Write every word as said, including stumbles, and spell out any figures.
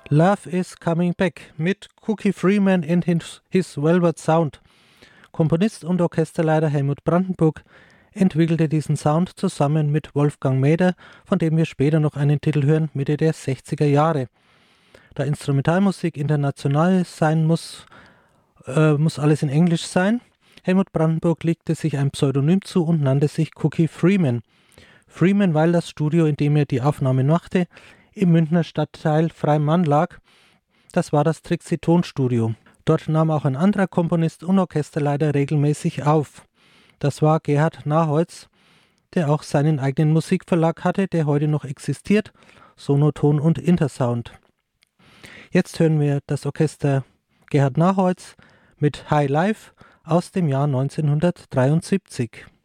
Love is Coming Back mit Cookie Freeman in his, his Velvet Sound. Komponist und Orchesterleiter Helmut Brandenburg entwickelte diesen Sound zusammen mit Wolfgang Mäder, von dem wir später noch einen Titel hören, Mitte der sechziger Jahre. Da Instrumentalmusik international sein muss, äh, muss alles in Englisch sein. Helmut Brandenburg legte sich ein Pseudonym zu und nannte sich Cookie Freeman. Freeman, weil das Studio, in dem er die Aufnahmen machte, im Münchner Stadtteil Freimann lag. Das war das Trixie Tonstudio. Dort nahm auch ein anderer Komponist und Orchesterleiter regelmäßig auf. Das war Gerhard Naholz, der auch seinen eigenen Musikverlag hatte, der heute noch existiert, Sonoton und Intersound. Jetzt hören wir das Orchester Gerhard Naholz mit High Life aus dem Jahr neunzehnhundertdreiundsiebzig.